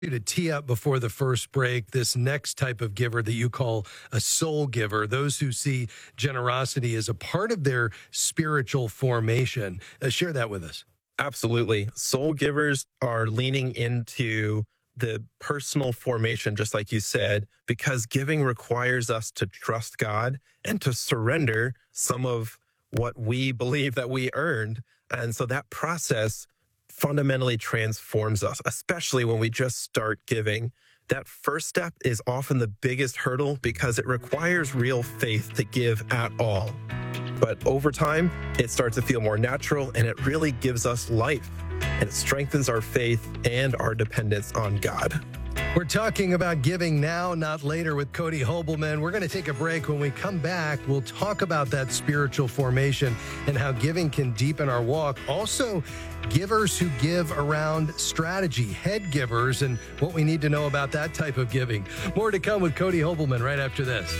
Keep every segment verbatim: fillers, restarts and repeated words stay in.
To tee up before the first break, this next type of giver that you call a soul giver, those who see generosity as a part of their spiritual formation. Uh, share that with us. Absolutely. Soul givers are leaning into the personal formation, just like you said, because giving requires us to trust God and to surrender some of what we believe that we earned. And so that process fundamentally transforms us, especially when we just start giving. That first step is often the biggest hurdle because it requires real faith to give at all. But over time, it starts to feel more natural and it really gives us life and it strengthens our faith and our dependence on God. We're talking about giving now, not later with Cody Hobelman. We're going to take a break. When we come back, we'll talk about that spiritual formation and how giving can deepen our walk. Also, givers who give around strategy, head givers, and what we need to know about that type of giving. More to come with Cody Hobelman right after this.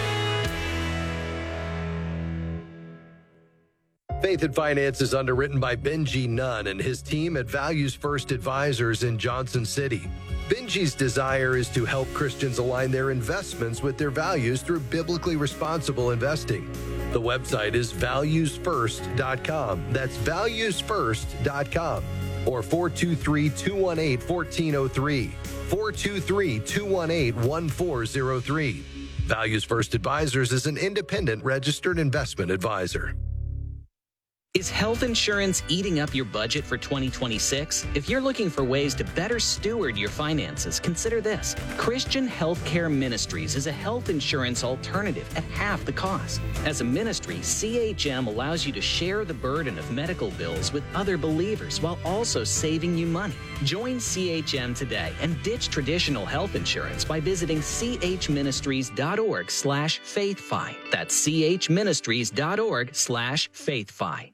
Faith and Finance is underwritten by Benji Nunn and his team at Values First Advisors in Johnson City. Benji's desire is to help Christians align their investments with their values through biblically responsible investing. The website is values first dot com. That's values first dot com. Or four two three, two one eight, one four zero three. four two three, two one eight, one four zero three. Values First Advisors is an independent registered investment advisor. Is health insurance eating up your budget for twenty twenty-six? If you're looking for ways to better steward your finances, consider this. Christian Healthcare Ministries is a health insurance alternative at half the cost. As a ministry, C H M allows you to share the burden of medical bills with other believers while also saving you money. Join C H M today and ditch traditional health insurance by visiting chministries.org slash faithfi. That's chministries.org slash faithfi.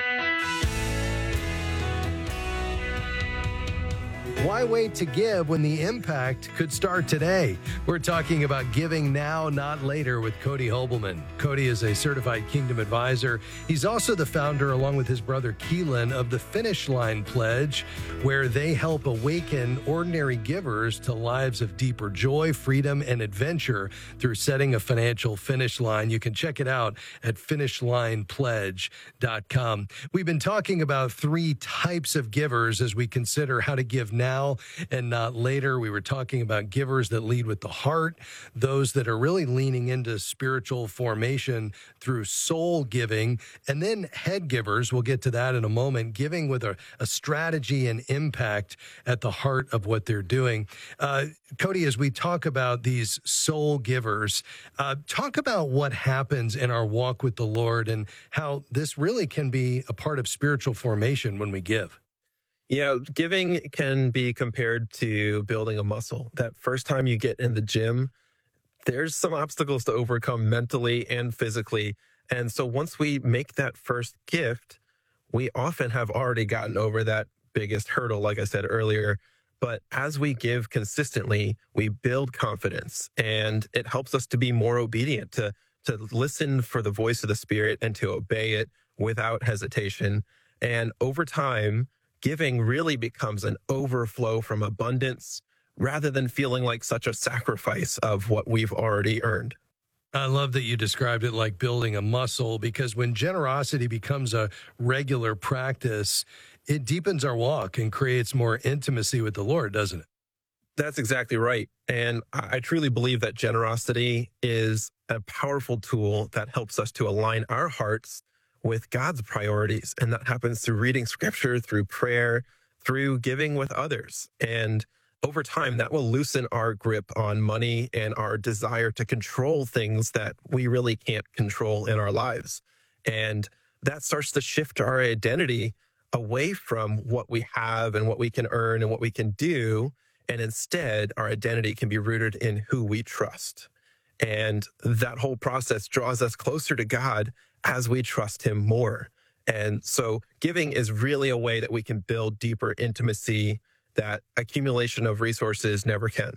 Why wait to give when the impact could start today? We're talking about giving now, not later with Cody Hobelman. Cody is a certified Kingdom advisor. He's also the founder, along with his brother Keelan, of the Finish Line Pledge, where they help awaken ordinary givers to lives of deeper joy, freedom, and adventure through setting a financial finish line. You can check it out at finish line pledge dot com. We've been talking about three types of givers as we consider how to give now and not later. We were talking about givers that lead with the heart, those that are really leaning into spiritual formation through soul giving, and then head givers, we'll get to that in a moment, giving with a, a strategy and impact at the heart of what they're doing. Uh, Cody, as we talk about these soul givers, uh, talk about what happens in our walk with the Lord and how this really can be a part of spiritual formation when we give. Yeah, giving can be compared to building a muscle. That first time you get in the gym, there's some obstacles to overcome mentally and physically. And so once we make that first gift, we often have already gotten over that biggest hurdle, like I said earlier. But as we give consistently, we build confidence, and it helps us to be more obedient, to, to listen for the voice of the Spirit and to obey it without hesitation. And over time, giving really becomes an overflow from abundance rather than feeling like such a sacrifice of what we've already earned. I love that you described it like building a muscle, because when generosity becomes a regular practice, it deepens our walk and creates more intimacy with the Lord, doesn't it? That's exactly right. And I truly believe that generosity is a powerful tool that helps us to align our hearts with God's priorities. And that happens through reading scripture, through prayer, through giving with others. And over time, that will loosen our grip on money and our desire to control things that we really can't control in our lives. And that starts to shift our identity away from what we have and what we can earn and what we can do. And instead, our identity can be rooted in who we trust. And that whole process draws us closer to God as we trust him more. And so giving is really a way that we can build deeper intimacy that accumulation of resources never can.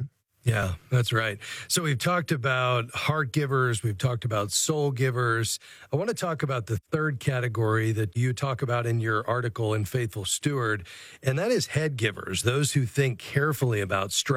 Yeah, that's right. So we've talked about heart givers. We've talked about soul givers. I want to talk about the third category that you talk about in your article in Faithful Steward, and that is head givers, those who think carefully about strategy